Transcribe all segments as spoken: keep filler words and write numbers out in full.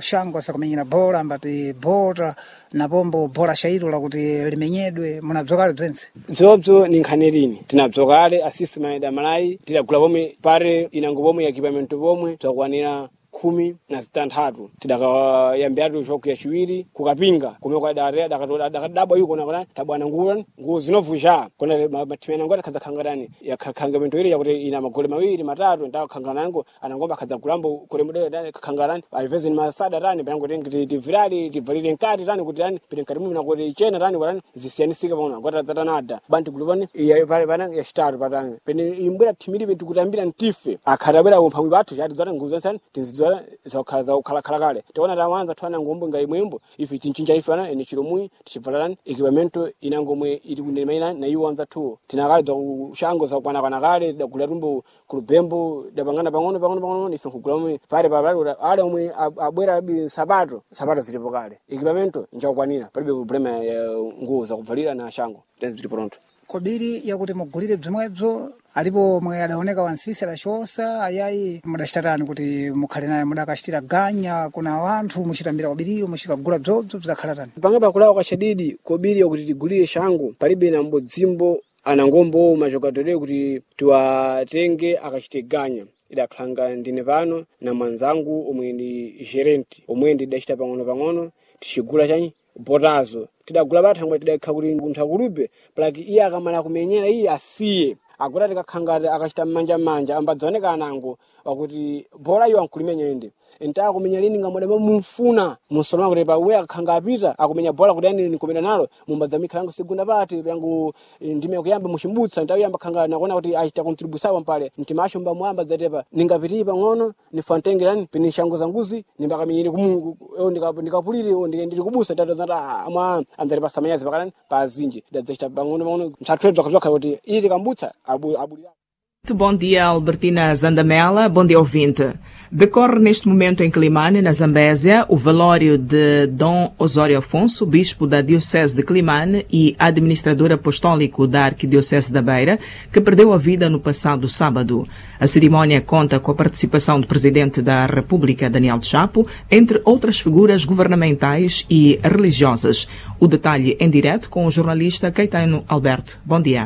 shango asakumenyera bhola ambati bhota na pombo bhola shairo lakuti limenyedwe munabzokale bzense bzobzo ni nkhani lini tinabzokale asisi maeda malai tidagula pomwe pare inango pomwe ya kipamento pomwe twakwanira kumi na zitandatu tidakayambiatu shoku ya shiwiri kukapinga kumekwa dare dakadabwa yuko na tabwana nguran nguo zinovusha kuna matimena ngwa kaza kangarani ya kangamento ile yakuti ina magole mawili matatu ndaka kanganango anangomba kaza kulambo kule mudele dane kangarani alivezi ni masada rani bango ngiti divirali divalile nkati rani kuti rani pirenkati mimi na kuti chena rani warani zisianisika pona ngota zatanada bantu gulubani ya pale bana ya shitaru patanga pene imbira timiri bintu kutambira ntife akadabera umphamwi bathu chati zata nguzo sana tinzi zakaza ukhalakhalakale tiona tawanza twana ngombo ngai mwembo ifi tinchinja ifana ene chiromui tichivalalani ekipamento inangomwe iri kunemaina na iwanza tu tinakale za ushango za kwana kana kale da kularumbo kulubembo da bangana bangono bangono bangono ifi kugulamu pale pale ale omwe abwera bi sabato sabato zilipo kale ekipamento njakwanira palibe problema ya nguo za kuvalira na shango tenzili pronto kobiri yakuti mugulire bzimwebzo alipo mwe adaoneka wansisi adashosa ayayi mudashitatani kuti mukhale naye mudakashitira ganya kuna wanthu muchitambira kobiriyo muchikagula bzobzo bzakhalatani pange pakulawa kashadidi kobiri yakuti tigulire shango palibe na mbodzimbo anangombo majogadore kuti tiwatenge akachite ganya idakhalanga ndine pano na mwanzangu omwe ndi gerenti omwe ndi dashita pang'ono pang'ono tichigula chanyi botazo tidagula bathangwa tidakha kuti nthakulupe plaki iye akamala kumenyera iye asiye agora tikakhangati akachita manja manja ambadzoneka anango wakuti bora iyo ankulimenya ende enta akumenya lini ngamwada mumfuna musoloma kuti pa we akhanga apita akumenya bola kuti ani nikomena nalo mumbadzamika yangu segunda pati yangu ndime kuyamba mushimbutsa ntawi yamba khanga nakuona kuti achita contribution pale ntimasho mba mwamba zatepa ningapiti pang'ono nifantengerani pini shango zanguzi nimbakamenyere kumungu ndikapulire ndikendiri kubusa tata zata amwa andare pasamanyazi pakalani pazinji dadzachita pang'ono pang'ono msatwedza kuzokha kuti ili kambutsa abu abulira. Muito bom dia, Albertina Zandamela. Bom dia, ouvinte. Decorre neste momento em Climane, na Zambésia, o velório de Dom Osório Afonso, bispo da Diocese de Climane e administrador apostólico da Arquidiocese da Beira, que perdeu a vida no passado sábado. A cerimónia conta com a participação do Presidente da República, Daniel Chapo, entre outras figuras governamentais e religiosas. O detalhe em direto com o jornalista Caetano Alberto. Bom dia.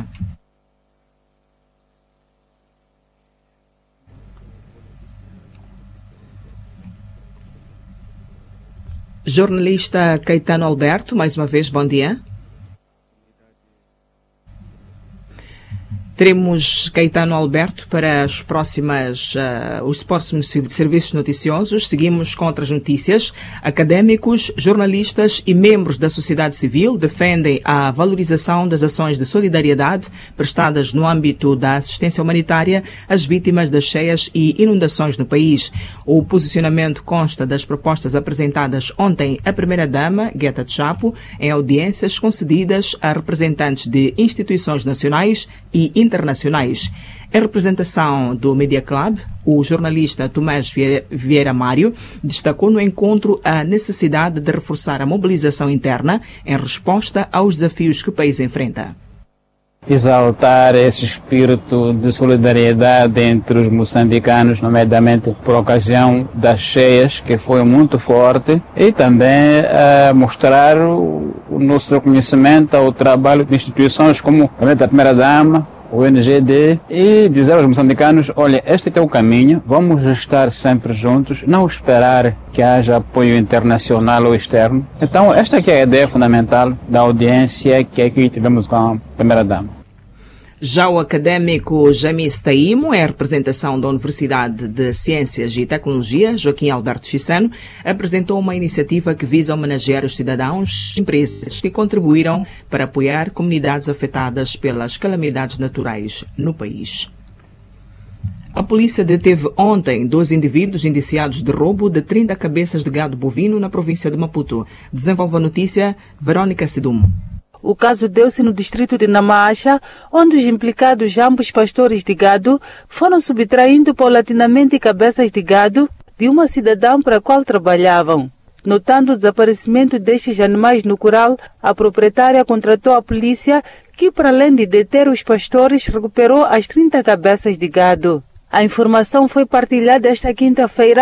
Jornalista Caetano Alberto, mais uma vez, bom dia. Teremos Caetano Alberto para as próximas, uh, os próximos serviços noticiosos. Seguimos com outras notícias. Académicos, jornalistas e membros da sociedade civil defendem a valorização das ações de solidariedade prestadas no âmbito da assistência humanitária às vítimas das cheias e inundações no país. O posicionamento consta das propostas apresentadas ontem à Primeira-Dama, Gueta Chapo, em audiências concedidas a representantes de instituições nacionais e internacionais. Em representação do Media Club, o jornalista Tomás Vieira Mário destacou no encontro a necessidade de reforçar a mobilização interna em resposta aos desafios que o país enfrenta. Exaltar esse espírito de solidariedade entre os moçambicanos, nomeadamente por ocasião das cheias, que foi muito forte, e também uh, mostrar o, o nosso reconhecimento ao trabalho de instituições como a Primeira-Dama, o N G D, e dizer aos moçambicanos, olha, este é o caminho, vamos estar sempre juntos, não esperar que haja apoio internacional ou externo. Então, esta aqui é a ideia fundamental da audiência que aqui tivemos com a Primeira-Dama. Já o académico Jamis Taimo, em representação da Universidade de Ciências e Tecnologia, Joaquim Alberto Chissano, apresentou uma iniciativa que visa homenagear os cidadãos e empresas que contribuíram para apoiar comunidades afetadas pelas calamidades naturais no país. A polícia deteve ontem dois indivíduos indiciados de roubo de trinta cabeças de gado bovino na província de Maputo. Desenvolve a notícia Verônica Sidumo. O caso deu-se no distrito de Namacha, onde os implicados, ambos pastores de gado, foram subtraindo paulatinamente cabeças de gado de uma cidadã para a qual trabalhavam. Notando o desaparecimento destes animais no curral, a proprietária contratou a polícia, que, para além de deter os pastores, recuperou as trinta cabeças de gado. A informação foi partilhada esta quinta-feira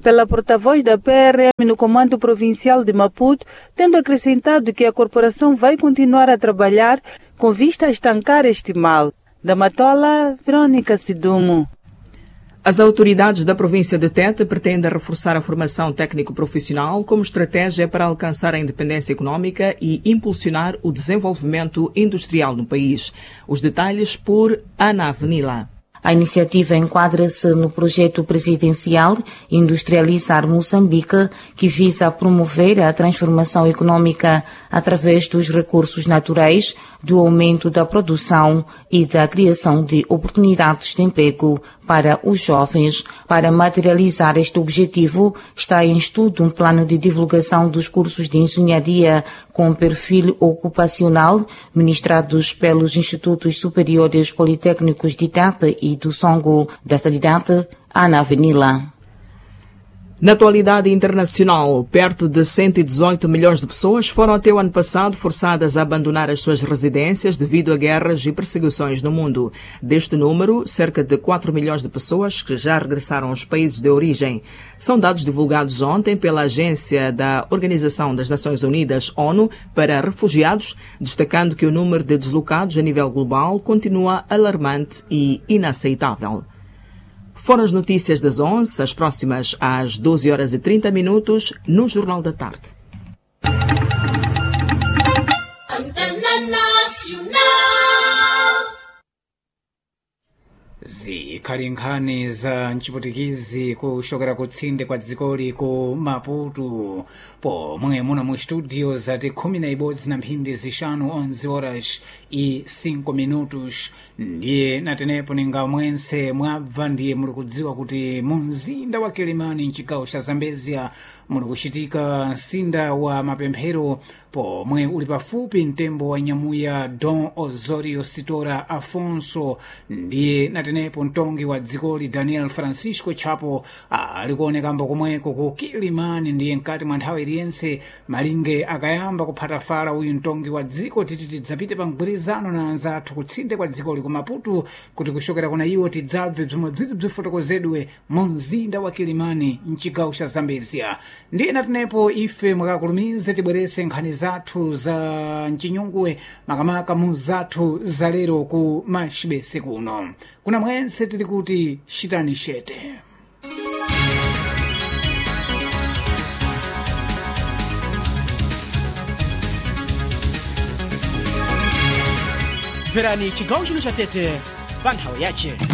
pela porta-voz da P R M no Comando Provincial de Maputo, tendo acrescentado que a corporação vai continuar a trabalhar com vista a estancar este mal. Da Matola, Verônica Sidumo. As autoridades da província de Tete pretendem reforçar a formação técnico-profissional como estratégia para alcançar a independência econômica e impulsionar o desenvolvimento industrial no país. Os detalhes por Ana Avenila. A iniciativa enquadra-se no projeto presidencial Industrializar Moçambique, que visa promover a transformação econômica através dos recursos naturais, do aumento da produção e da criação de oportunidades de emprego para os jovens. Para materializar este objetivo, está em estudo um plano de divulgação dos cursos de engenharia com perfil ocupacional ministrados pelos Institutos Superiores Politécnicos de Tete e do Songo. Desta cidade, Ana Avenila. Na atualidade internacional, perto de cento e dezoito milhões de pessoas foram até o ano passado forçadas a abandonar as suas residências devido a guerras e perseguições no mundo. Deste número, cerca de quatro milhões de pessoas que já regressaram aos países de origem. São dados divulgados ontem pela Agência da Organização das Nações Unidas, ONU, para refugiados, destacando que o número de deslocados a nível global continua alarmante e inaceitável. Foram as notícias das onze, as próximas às doze horas e trinta minutos, no Jornal da Tarde. Antena Nacional. zikhali nkhani za mchiputikizi kushokera kutsinde kwa dzikoli ku Maputo pomwe muno mu studio zati khumi na ibodzi na mphindi zixanu onze horas e cinco minutos ndiye natenepo ninga mwense mwabva ndiye muli kudziwa kuti mu mzinda wa Kilimani mchigawo cha Zambezia muli kuchitika msinda wa mapemphero pomwe uli pafupi mtembo wa nyamuya Dom Osorio Sitora Afonso ndiye natenepo mtongi wa dzikoli Daniel Francisco Chapo ali kuonekambo komweko ku Kilimani ndiye mkati mwa nthawi iliyense malinge akayamba kuphata fala uyu mtongi wa dziko titi tidzapite pa mgwirizano na anzathu kutsinde kwa dzikoli ku Maputo kuti kushokera kuna iwo tidzabve bzomwe bziti bzifotokozedwe mu mzinda wa Kilimani mchigawo cha Zambezia. Ndiye natenepo ife mwakakulumize tibwerese nkhani zathu za mchinyungwe makamaka mu zathu za lero ku Machibese kuno. Kuna mwense tili kuti shitani shete. Verani chigawo chino cha Tete pa nthawi yache.